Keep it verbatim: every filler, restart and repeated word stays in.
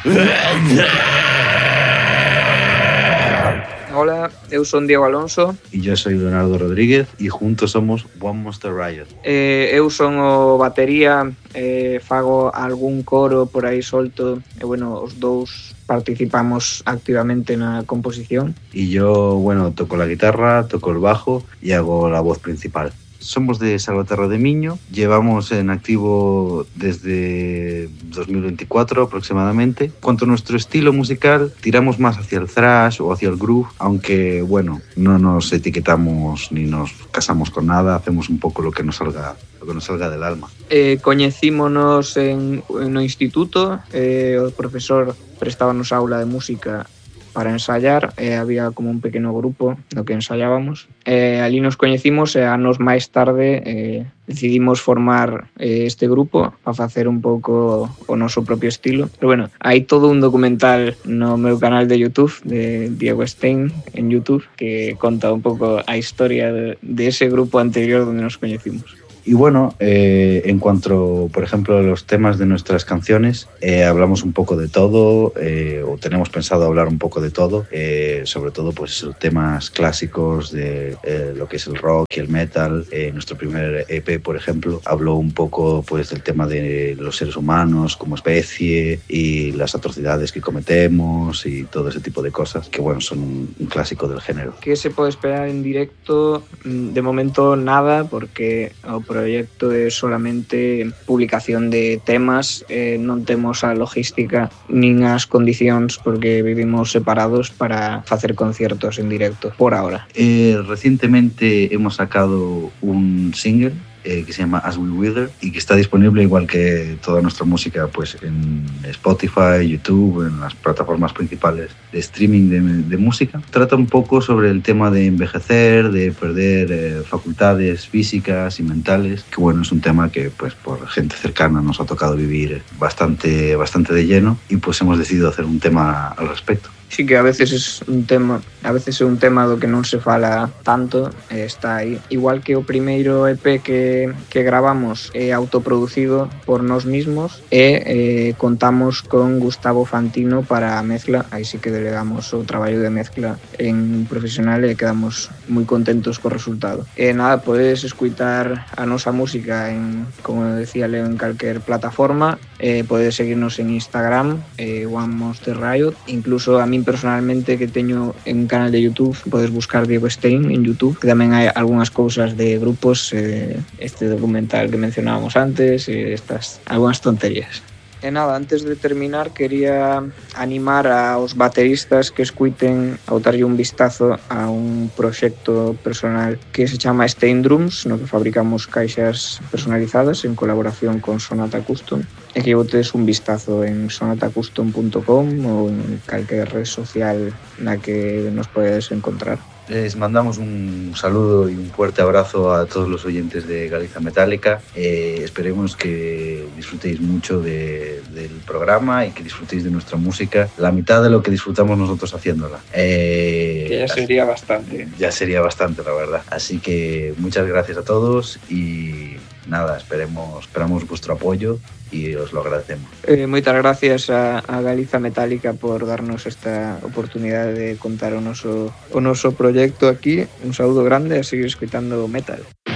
Hola, eu son Diego Alonso. E yo soy Leonardo Rodríguez e juntos somos One Monster Riot. Eh, eu son o batería, eh, fago algún coro por aí solto e, bueno, os dous participamos activamente na composición. Y yo, bueno, toco la guitarra, toco el bajo y hago la voz principal. Somos de Salvaterra de Miño, llevamos en activo desde dos mil veinticuatro aproximadamente. En cuanto a nuestro estilo musical, tiramos más hacia el thrash o hacia el groove, aunque, bueno, no nos etiquetamos ni nos casamos con nada, hacemos un poco lo que nos salga, lo que nos salga del alma. Eh, coñecímonos en, en no instituto, eh, o profesor prestábanos aula de música para ensayar, e había como un pequeno grupo no que ensayábamos. E ali nos coñecimos e anos máis tarde eh, decidimos formar eh, este grupo para facer un pouco o noso propio estilo. Pero bueno, hai todo un documental no meu canal de YouTube de Diego Stein en YouTube que conta un pouco a historia de, de ese grupo anterior donde nos coñecimos. Y bueno, eh, en cuanto, por ejemplo, a los temas de nuestras canciones, eh, hablamos un poco de todo, eh, o tenemos pensado hablar un poco de todo, eh, sobre todo pues temas clásicos de eh, lo que es el rock y el metal. Eh, nuestro primer E P, por ejemplo, habló un poco pues del tema de los seres humanos como especie y las atrocidades que cometemos y todo ese tipo de cosas que, bueno, son un, un clásico del género. ¿Qué se puede esperar en directo? De momento nada, porque o proxecto é solamente publicación de temas, eh, non temos a logística nin as condicións porque vivimos separados para facer conciertos en directo por ahora. Eh, recientemente hemos sacado un single Eh, que se llama As We Wither y que está disponible igual que toda nuestra música pues en Spotify, YouTube, en las plataformas principales de streaming de, de música. Trata un poco sobre el tema de envejecer, de perder eh, facultades físicas y mentales, que bueno, es un tema que pues por gente cercana nos ha tocado vivir bastante, bastante de lleno y pues hemos decidido hacer un tema al respecto. Sí que a veces es un tema, a veces é un tema do que non se fala tanto, eh, está aí. Igual que o primeiro E P que, que gravamos é autoproducido por nós mismos e eh, contamos con Gustavo Fantino para a mezcla, aí sí que delegamos o traballo de mezcla en profesional e quedamos moi contentos co resultado. E nada, podes escutar a nosa música en, como decía Leo, en calquer plataforma, eh, podes seguirnos en Instagram, eh, One Monster Riot, incluso a mí personalmente que teño en canal de YouTube, podes buscar Diego Stein en YouTube, que tamén hai algunhas cousas de grupos, eh, este documental que mencionábamos antes, e estas algunhas tonterías. E nada, antes de terminar, quería animar aos bateristas que escuiten a botarlle un vistazo a un proxecto personal que se chama Stein Drums, no que fabricamos caixas personalizadas en colaboración con Sonata Custom, e que botes un vistazo en sonata custom punto com ou en calquer red social na que nos podes encontrar. Les mandamos un saludo y un fuerte abrazo a todos los oyentes de Galiza Metálica. Eh, esperemos que disfrutéis mucho de, del programa y que disfrutéis de nuestra música, la mitad de lo que disfrutamos nosotros haciéndola. Eh, que ya sería bastante. Ya sería bastante, la verdad. Así que muchas gracias a todos y nada, esperemos, esperamos vuestro apoyo y os lo agradecemos. Eh, moitas gracias a, a Galiza Metálica por darnos esta oportunidade de contar o noso, o noso proxecto aquí. Un saúdo grande e a seguir escoitando metal.